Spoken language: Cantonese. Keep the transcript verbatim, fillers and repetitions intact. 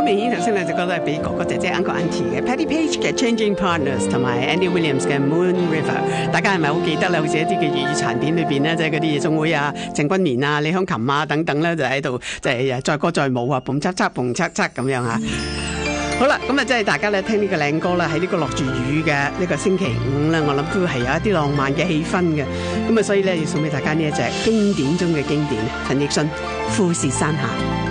明顯頭先兩隻歌都係俾哥哥姐姐 Uncle Auntie 嘅 Patti Page 嘅 Changing Partners 同埋 Andy Williams 嘅 Moon River， 大家係咪好記得咧？好似一啲嘅粵語殘片裏邊咧，即係嗰啲夜總會啊、鄭君綿啊、李香琴啊等等咧，就喺度即係載歌載舞啊，蹦嚓嚓蹦嚓嚓咁樣啊！好啦，咁啊，即係大家咧聽呢個靚歌啦，喺呢個落住雨嘅呢個星期五咧，我諗都係有一啲浪漫嘅氣氛嘅。咁啊，所以咧要送俾大家呢一隻經典中嘅經典，陳奕迅《富士山下》。